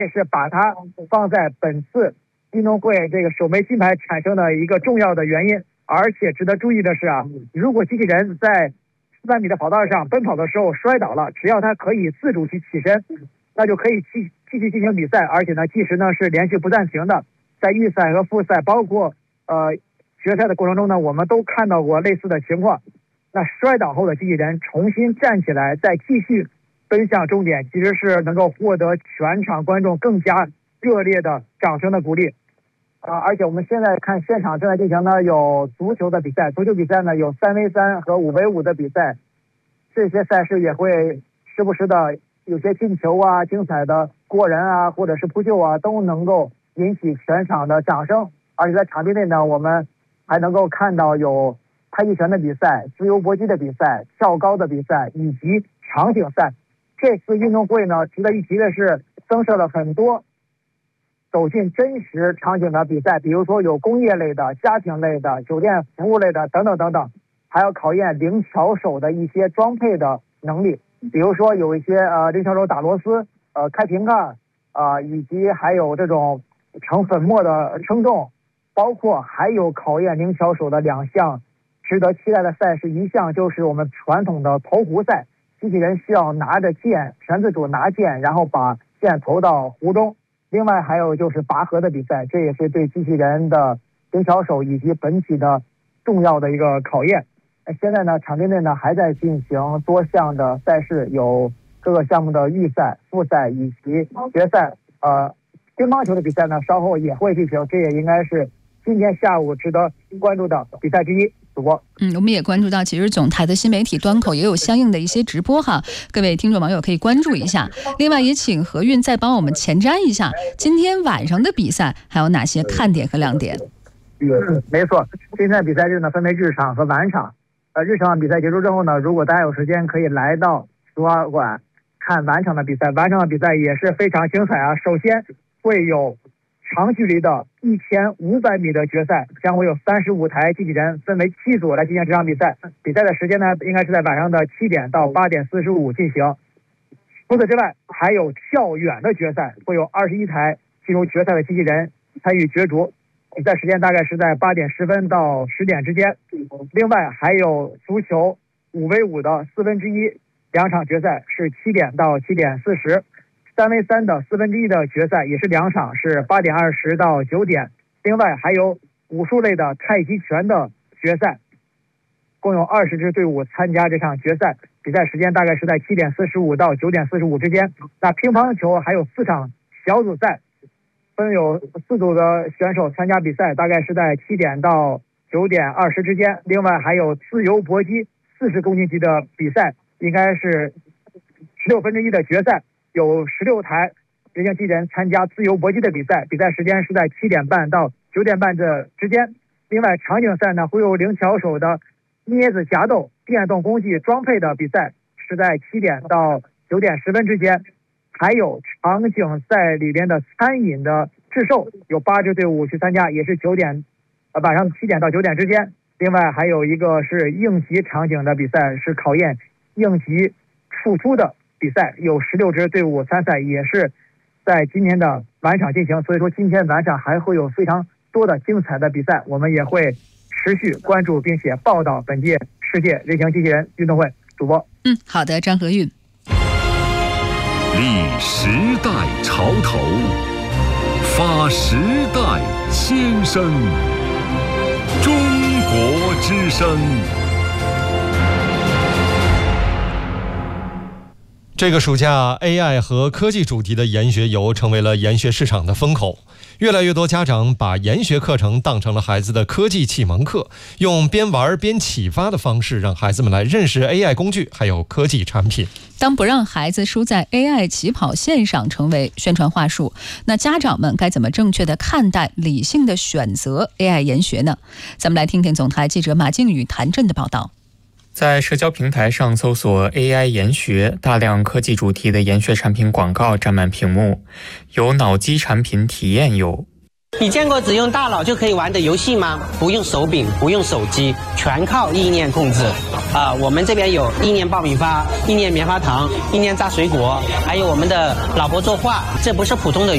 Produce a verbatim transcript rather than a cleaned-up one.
也是把它放在本次运动会这个首枚金牌产生的一个重要的原因。而且值得注意的是啊，如果机器人在四百米的跑道上奔跑的时候摔倒了，只要它可以自主去起身，那就可以继继续进行比赛，而且呢计时呢是连续不暂停的。在预赛和复赛包括呃决赛的过程中呢，我们都看到过类似的情况。那摔倒后的机器人重新站起来再继续奔向终点，其实是能够获得全场观众更加热烈的掌声的鼓励啊！而且我们现在看现场正在进行呢有足球的比赛，足球比赛呢有三 v 三和五 v 五的比赛，这些赛事也会时不时的有些进球啊、精彩的过人啊，或者是扑救啊，都能够引起全场的掌声。而且在场地内呢，我们还能够看到有太极拳的比赛、自由搏击的比赛、跳高的比赛以及场景赛。这次运动会呢，值得一提的是增设了很多走进真实场景的比赛，比如说有工业类的、家庭类的、酒店服务类的等等等等，还要考验灵巧手的一些装配的能力，比如说有一些呃灵巧手打螺丝、呃开瓶盖啊、呃，以及还有这种盛粉末的称重，包括还有考验灵巧手的两项值得期待的赛事，一项就是我们传统的投壶赛。机器人需要拿着剑，全自主拿剑，然后把剑投到壶中。另外还有就是拔河的比赛，这也是对机器人的灵巧手以及本体的重要的一个考验。现在呢，场地内呢还在进行多项的赛事，有各个项目的预赛、复赛以及决赛。呃，乒乓球的比赛呢稍后也会进行，这也应该是今天下午值得关注的比赛之一。主播， 嗯，我们也关注到，其实总台的新媒体端口也有相应的一些直播哈，各位听众网友可以关注一下。另外，也请何韵再帮我们前瞻一下今天晚上的比赛还有哪些看点和亮点。 嗯，没错，今天的比赛日呢分为日场和晚场。呃，日场比赛结束之后呢，如果大家有时间，可以来到图画馆看晚场的比赛。晚场的比赛也是非常精彩啊。首先会有长距离的一千五百米的决赛，将会有三十五台机器人分为七组来进行这场比赛。比赛的时间呢，应该是在晚上的七点到八点四十五进行。除此之外，还有跳远的决赛，会有二十一台进入决赛的机器人参与角逐。比赛时间大概是在八点十分到十点之间。另外还有足球五 v 五的四分之一两场决赛是七点到七点四十。三 v 三的四分之一的决赛也是两场，是八点二十到九点。另外还有武术类的太极拳的决赛，共有二十支队伍参加这场决赛，比赛时间大概是在七点四十五到九点四十五之间。那乒乓球还有四场小组赛，分有四组的选手参加比赛，大概是在七点到九点二十之间。另外还有自由搏击四十公斤级的比赛，应该是十六分之一的决赛，有十六台人形机器人参加自由搏击的比赛，比赛时间是在七点半到九点半这之间。另外场景赛呢，会有灵巧手的镊子夹斗电动工具装配的比赛，是在七点到九点十分之间。还有场景赛里边的餐饮的制售，有八支队伍去参加，也是九点呃晚上七点到九点之间。另外还有一个是应急场景的比赛，是考验应急付出的比赛，有十六支队伍参赛，也是在今天的晚场进行。所以说今天晚上还会有非常多的精彩的比赛，我们也会持续关注并且报道本届世界人形机器人运动会。主播， 嗯，好的，张和韵。 立时代潮头，发时代先声，中国之声。 这个暑假 A I 和科技主题的研学游成为了研学市场的风口，越来越多家长把研学课程当成了孩子的科技启蒙课，用边玩边启发的方式让孩子们来认识 A I 工具还有科技产品。 当不让孩子输在 A I 起跑线上成为宣传话术，那家长们该怎么正确的看待、理性的选择 A I 研学呢？咱们来听听总台记者马靖宇、谭震的报道。 在社交平台上搜索 A I 研学，大量科技主题的研学产品广告占满屏幕，有脑机产品体验游。 你见过只用大脑就可以玩的游戏吗？不用手柄，不用手机，全靠意念控制。啊、呃，我们这边有意念爆米花、意念棉花糖、意念榨水果，还有我们的老婆作画，这不是普通的